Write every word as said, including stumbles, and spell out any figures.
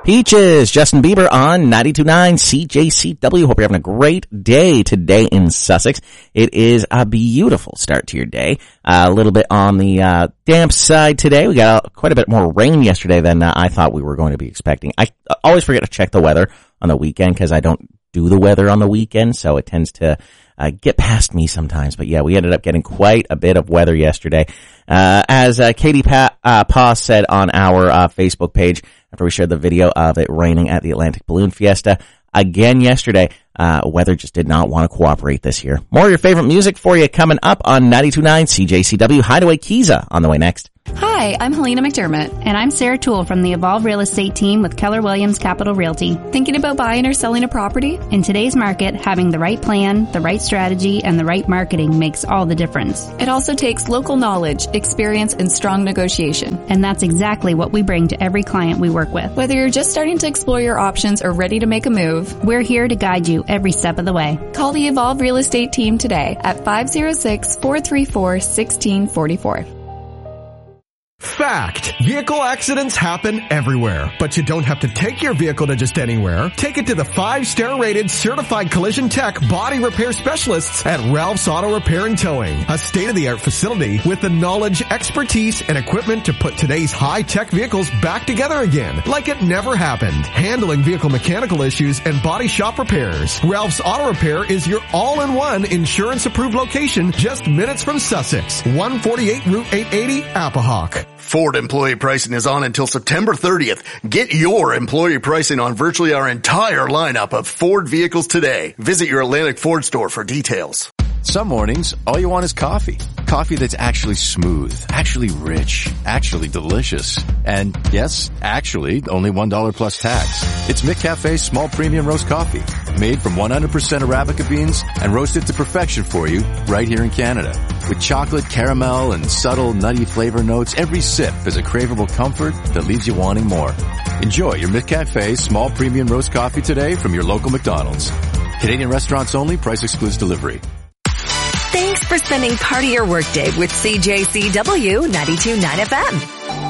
Peaches, Justin Bieber on ninety-two point nine C J C W. Hope you're having a great day today in Sussex. It is a beautiful start to your day. Uh, a little bit on the uh, damp side today. We got uh, quite a bit more rain yesterday than uh, I thought we were going to be expecting. I always forget to check the weather on the weekend because I don't do the weather on the weekend, so it tends to uh, get past me sometimes. But yeah, we ended up getting quite a bit of weather yesterday. Uh, as uh, Katie pa- uh, Pa said on our uh, Facebook page, after we shared the video of it raining at the Atlantic Balloon Fiesta again yesterday, uh, weather just did not want to cooperate this year. More of your favorite music for you coming up on ninety-two point nine C J C W. Hideaway Kiza on the way next. Hi, I'm Helena McDermott. And I'm Sarah Toole from the Evolve Real Estate team with Keller Williams Capital Realty. Thinking about buying or selling a property? In today's market, having the right plan, the right strategy, and the right marketing makes all the difference. It also takes local knowledge, experience, and strong negotiation. And that's exactly what we bring to every client we work with. Whether you're just starting to explore your options or ready to make a move, we're here to guide you every step of the way. Call the Evolve Real Estate team today at five oh six, four three four, one six four four. Fact. Vehicle accidents happen everywhere, but you don't have to take your vehicle to just anywhere. Take it to the five-star rated certified collision tech body repair specialists at Ralph's Auto Repair and Towing, a state-of-the-art facility with the knowledge, expertise, and equipment to put today's high-tech vehicles back together again, like it never happened. Handling vehicle mechanical issues and body shop repairs. Ralph's Auto Repair is your all-in-one insurance-approved location just minutes from Sussex. one forty-eight Route eight eighty, Appahock. Ford employee pricing is on until September thirtieth. Get your employee pricing on virtually our entire lineup of Ford vehicles today. Visit your Atlantic Ford store for details. Some mornings, all you want is coffee. Coffee that's actually smooth, actually rich, actually delicious. And yes, actually, only one dollar plus tax. It's McCafe's small premium roast coffee, made from one hundred percent Arabica beans and roasted to perfection for you right here in Canada. With chocolate, caramel, and subtle nutty flavor notes, every sip is a craveable comfort that leaves you wanting more. Enjoy your McCafe small premium roast coffee today from your local McDonald's. Canadian restaurants only, price excludes delivery. Thanks for spending part of your workday with C J C W ninety-two point nine F M.